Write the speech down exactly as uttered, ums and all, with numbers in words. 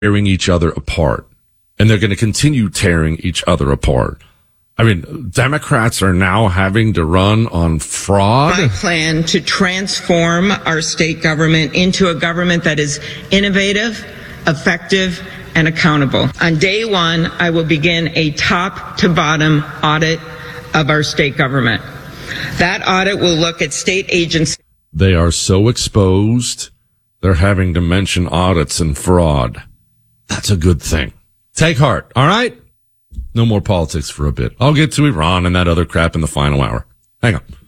tearing each other apart. And they're going to continue tearing each other apart. I mean, Democrats are now having to run on fraud. My plan to transform our state government into a government that is innovative, effective, and accountable. On day one, I will begin a top to bottom audit of our state government. That audit will look at state agencies. They are so exposed, they're having to mention audits and fraud. That's a good thing. Take heart, all right? No more politics for a bit. I'll get to Iran and that other crap in the final hour. Hang on.